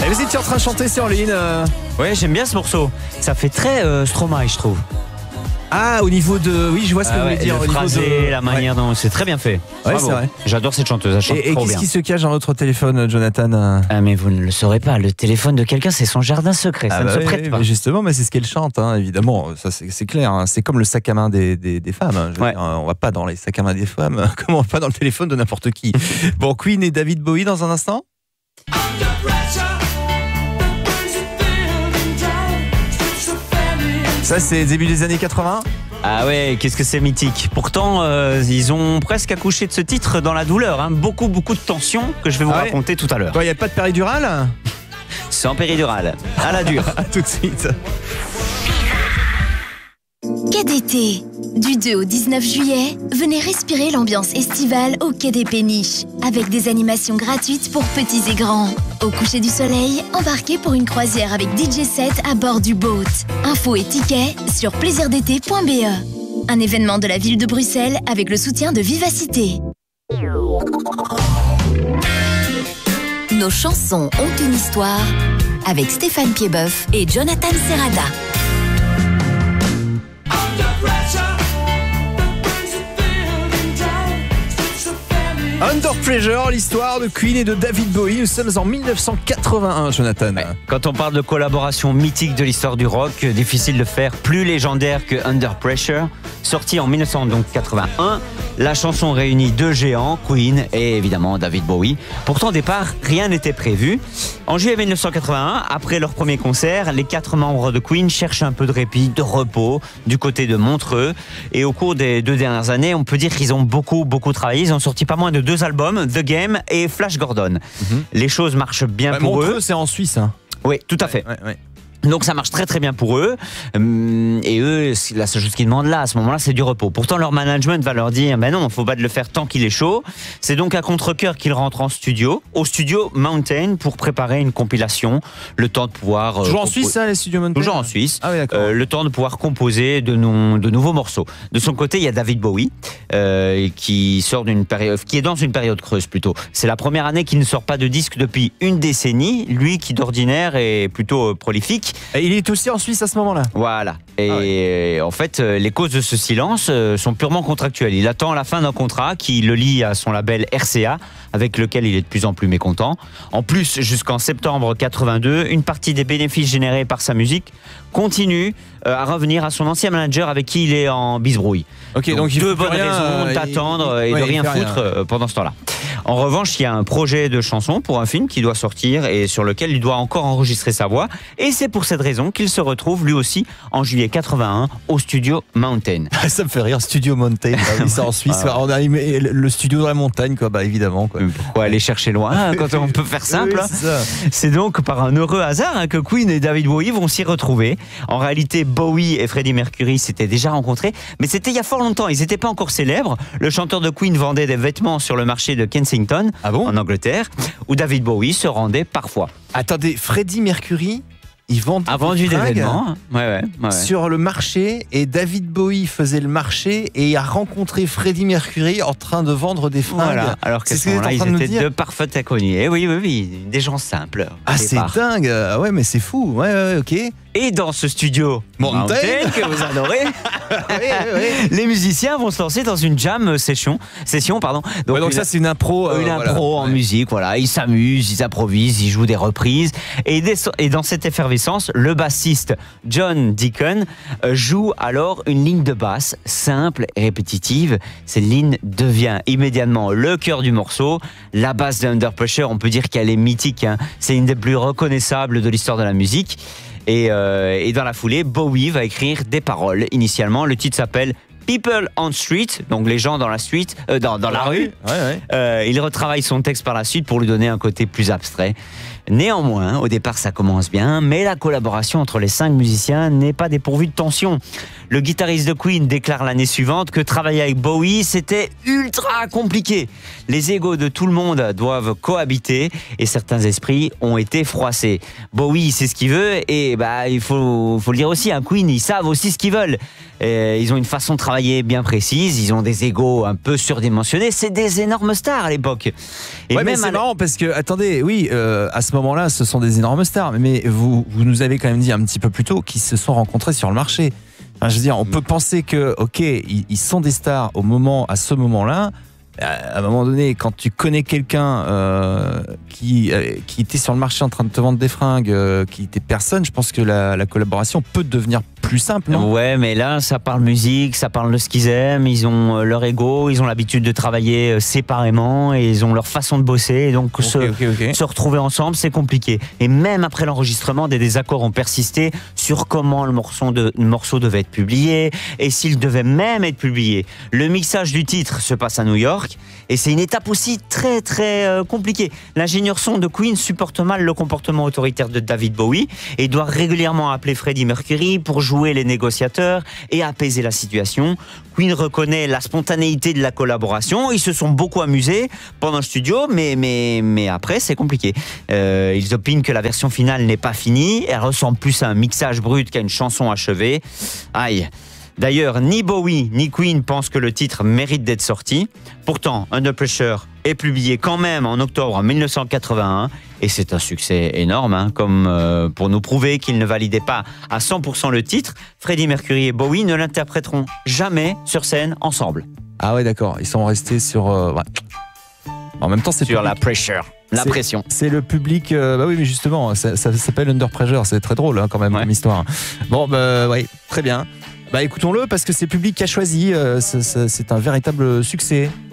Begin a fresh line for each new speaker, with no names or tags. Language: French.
Et vous étiez en train de chanter sur ligne.
Ouais, j'aime bien ce morceau. Ça fait très Stromae, je trouve.
Ah, au niveau de... Oui, je vois ce que vous voulez dire.
Le
au
phrasé,
niveau de...
la manière dont... C'est très bien fait.
Ouais,
Bravo.
c'est vrai.
J'adore cette chanteuse, elle chante
Et
trop
qu'est-ce
bien.
qui se cache dans votre téléphone, Jonathan?
Ah, mais vous ne le saurez pas, le téléphone de quelqu'un, c'est son jardin secret, ça ne se prête pas.
Mais justement, mais c'est ce qu'elle chante, hein, évidemment, ça c'est clair. Hein. C'est comme le sac à main des femmes. Hein. Je veux dire, on va pas dans les sacs à main des femmes, comme on va pas dans le téléphone de n'importe qui. Bon, Queen et David Bowie dans un instant. Ça, c'est début des années 80.
Ah ouais, qu'est-ce que c'est mythique. Pourtant, ils ont presque accouché de ce titre dans la douleur. Hein. Beaucoup de tensions que je vais vous raconter tout à l'heure.
Il n'y a pas de péridurale?
Sans péridurale, à la dure.
À tout de suite.
Quai d'été. Du 2 au 19 juillet, venez respirer l'ambiance estivale au Quai des Péniches, avec des animations gratuites pour petits et grands. Au coucher du soleil, embarquez pour une croisière avec DJ set à bord du boat. Infos et tickets sur plaisirdété.be. Un événement de la ville de Bruxelles avec le soutien de Vivacité. Nos chansons ont une histoire avec Stéphane Piedboeuf et Jonathan Serrada.
Under Pressure, l'histoire de Queen et de David Bowie. Nous sommes en 1981, Jonathan.
Ouais. Quand on parle de collaboration mythique de l'histoire du rock, difficile de faire plus légendaire que Under Pressure. Sorti en 1981, la chanson réunit deux géants, Queen et évidemment David Bowie. Pourtant, au départ, rien n'était prévu. En juillet 1981, après leur premier concert, les 4 membres de Queen cherchent un peu de répit, de repos du côté de Montreux. Et au cours des 2 dernières années, on peut dire qu'ils ont beaucoup travaillé. Ils ont sorti pas moins de 2 albums, The Game et Flash Gordon. Les choses marchent bien pour eux.
Montreux, c'est en Suisse. Hein.
Oui, tout à fait.
Ouais.
Donc ça marche très bien pour eux. Et eux, la seule chose qu'ils demandent là, à ce moment-là, c'est du repos. Pourtant, leur management va leur dire, ben non, faut pas de le faire tant qu'il est chaud. C'est donc à contre-cœur qu'ils rentrent en studio, au studio Mountain, pour préparer une compilation. Le temps de pouvoir...
Toujours en Suisse, ça, les studios Mountain?
Toujours en Suisse.
Ah oui, d'accord.
Le temps de pouvoir composer de nouveaux morceaux. De son côté, il y a David Bowie, qui sort d'une période, qui est dans une période creuse plutôt. C'est la première année qu'il ne sort pas de disque depuis une décennie. Lui, qui d'ordinaire est plutôt prolifique.
Et il est aussi en Suisse à ce moment-là.
Voilà. Et en fait, les causes de ce silence sont purement contractuelles. Il attend la fin d'un contrat qui le lie à son label RCA, avec lequel il est de plus en plus mécontent. En plus, jusqu'en septembre 82, une partie des bénéfices générés par sa musique continue à revenir à son ancien manager avec qui il est en bisbrouille.
Ok, donc il
2
faut
bonnes raisons d'attendre et de rien foutre pendant ce temps-là. En revanche, il y a un projet de chanson pour un film qui doit sortir et sur lequel il doit encore enregistrer sa voix. Et c'est pour cette raison qu'il se retrouve lui aussi en juillet 81 au studio Mountain.
Ça me fait rire, Studio Mountain. Oui, c'est en Suisse. On a aimé le studio dans la montagne, quoi. Bah évidemment. Quoi.
Pourquoi aller chercher loin quand on peut faire simple?
Oui,
c'est donc par un heureux hasard que Queen et David Bowie vont s'y retrouver. En réalité, Bowie et Freddie Mercury s'étaient déjà rencontrés, mais c'était il y a fort longtemps. Ils n'étaient pas encore célèbres. Le chanteur de Queen vendait des vêtements sur le marché de Kensington, en Angleterre, où David Bowie se rendait parfois.
Attendez, Freddie Mercury, il
a vendu des vêtements
sur le marché, et David Bowie faisait le marché et a rencontré Freddie Mercury en train de vendre des fringues.
Voilà. Alors qu'à ce moment-là, ils étaient deux parfaits inconnus. Et oui, des gens simples.
Ah, c'est dingue. Ah ouais, mais c'est fou. Ouais, ok.
Et dans ce studio Mountain que vous adorez, les musiciens vont se lancer dans une jam session.
Donc ça, c'est une impro.
En musique, voilà. Ils s'amusent, ils improvisent, ils jouent des reprises. Et dans cette effervescence, le bassiste John Deacon joue alors une ligne de basse simple et répétitive. Cette ligne devient immédiatement le cœur du morceau. La basse de Under Pressure, on peut dire qu'elle est mythique. Hein. C'est une des plus reconnaissables de l'histoire de la musique. Et dans la foulée, Bowie va écrire des paroles. Initialement, le titre s'appelle People on Street, donc les gens dans la street, dans la rue. Il retravaille son texte par la suite pour lui donner un côté plus abstrait. Néanmoins, au départ, ça commence bien, mais la collaboration entre les 5 musiciens n'est pas dépourvue de tension. Le guitariste de Queen déclare l'année suivante que travailler avec Bowie, c'était ultra compliqué. Les égos de tout le monde doivent cohabiter et certains esprits ont été froissés. Bowie, c'est ce qu'il veut et il faut le dire aussi, Queen, ils savent aussi ce qu'ils veulent. Et ils ont une façon de travailler travaillées, bien précises. Ils ont des égos un peu surdimensionnés. C'est des énormes stars à l'époque.
Et ouais, mais c'est marrant parce que, attendez, oui, à ce moment-là, ce sont des énormes stars. Mais vous nous avez quand même dit un petit peu plus tôt qu'ils se sont rencontrés sur le marché. Enfin, je veux dire, on peut penser que, ok, ils sont des stars à ce moment-là. À un moment donné, quand tu connais quelqu'un qui était sur le marché en train de te vendre des fringues, qui était personne, je pense que la collaboration peut devenir plus simple, non ?
Ouais, mais là, ça parle musique, ça parle de ce qu'ils aiment, ils ont leur ego, ils ont l'habitude de travailler séparément et ils ont leur façon de bosser. Et donc, se retrouver ensemble, c'est compliqué. Et même après l'enregistrement, des désaccords ont persisté sur comment le morceau devait être publié et s'il devait même être publié. Le mixage du titre se passe à New York et c'est une étape aussi très, très compliquée. L'ingénieur son de Queen supporte mal le comportement autoritaire de David Bowie et doit régulièrement appeler Freddie Mercury pour jouer les négociateurs et apaiser la situation. Queen reconnaît la spontanéité de la collaboration. Ils se sont beaucoup amusés pendant le studio, mais après, c'est compliqué. Ils opinent que la version finale n'est pas finie. Elle ressemble plus à un mixage brut qu'à une chanson achevée. Aïe. D'ailleurs, ni Bowie ni Queen pensent que le titre mérite d'être sorti. Pourtant, Under Pressure est publié quand même en octobre 1981 et c'est un succès énorme, comme pour nous prouver qu'ils ne validaient pas à 100% le titre. Freddie Mercury et Bowie ne l'interpréteront jamais sur scène ensemble.
Ah ouais, d'accord. Ils sont restés sur... ouais. En même temps, c'est
sur la pressure. La pression.
C'est le public. Bah oui, mais justement, ça s'appelle Under Pressure. C'est très drôle quand même comme histoire. Bon, bah ouais, très bien. Bah écoutons-le parce que c'est le public qui a choisi. C'est un véritable succès.